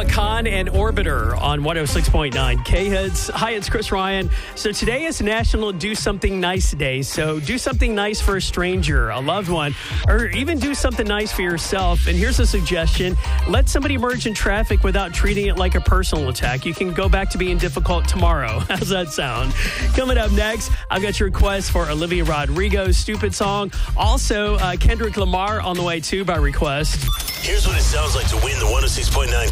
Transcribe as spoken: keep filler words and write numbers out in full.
Noah Kahan and Orbiter on one oh six point nine K-Hits. Hi, it's Chris Ryan. So today is National Do Something Nice Day. So do something nice for a stranger, a loved one, or even do something nice for yourself. And here's a suggestion. Let somebody merge in traffic without treating it like a personal attack. You can go back to being difficult tomorrow. How's that sound? Coming up next, I've got your request for Olivia Rodrigo's Stupid Song. Also, uh, Kendrick Lamar on the way too by request. Here's what it sounds like to win the one oh six point nine